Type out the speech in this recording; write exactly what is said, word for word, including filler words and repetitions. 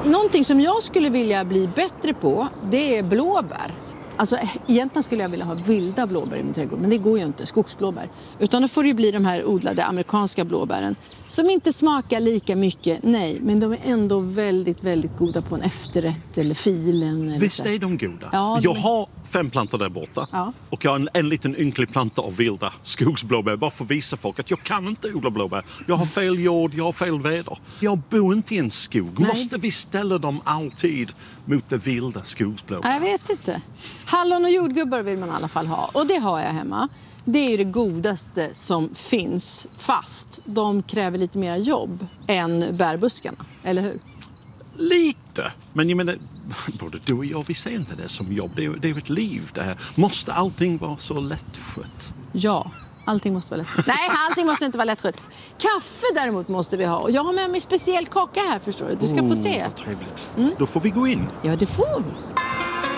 Någonting som jag skulle vilja bli bättre på, det är blåbär. Alltså egentligen skulle jag vilja ha vilda blåbär i min trädgård, men det går ju inte, skogsblåbär. Utan då får det ju bli de här odlade amerikanska blåbären som inte smakar lika mycket, nej, men de är ändå väldigt, väldigt goda på en efterrätt eller filen. Eller Visst så. är de goda? Ja, jag de... har fem plantor där borta Ja. och jag har en, en liten ynklig planta av vilda skogsblåbär bara för att visa folk att jag kan inte odla blåbär. Jag har fel jord, jag har fel väder. Jag bor inte i en skog. Nej. Måste vi ställa dem alltid mot det vilda skogsblåbär? Jag vet inte. Hallon och jordgubbar vill man i alla fall ha. Och det har jag hemma. Det är ju det godaste som finns. Fast de kräver lite mer jobb än bärbuskarna. Eller hur? Lite. Men jag menar, både du och jag, vi ser inte det som jobb. Det är, det är ett liv det här. Måste allting vara så lättskött? Ja, allting måste vara lättskött. Nej, allting måste inte vara lättskött. Kaffe däremot måste vi ha. Och jag har med mig speciell kaka här, förstår du. Du ska oh, få se. Vad trevligt. Mm. Då får vi gå in. Ja, det får vi.